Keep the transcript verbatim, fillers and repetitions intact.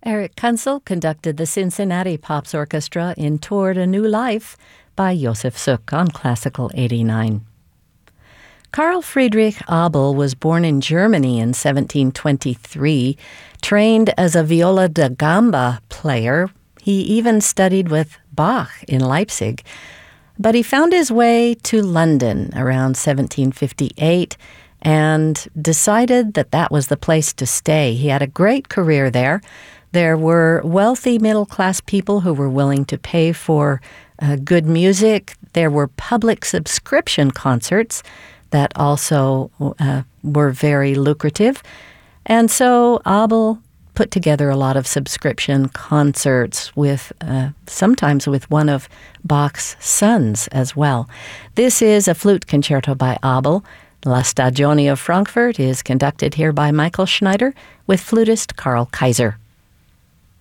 Eric Kunzel conducted the Cincinnati Pops Orchestra in Toward a New Life by Josef Suk on Classical eighty-nine. Carl Friedrich Abel was born in Germany in seventeen twenty-three. Trained as a viola da gamba player, he even studied with Bach in Leipzig. But he found his way to London around seventeen fifty-eight and decided that that was the place to stay. He had a great career there. There were wealthy middle-class people who were willing to pay for uh, good music. There were public subscription concerts that also uh, were very lucrative. And so Abel put together a lot of subscription concerts with, uh, sometimes with one of Bach's sons as well. This is a flute concerto by Abel. La Stagione of Frankfurt is conducted here by Michael Schneider with flutist Karl Kaiser.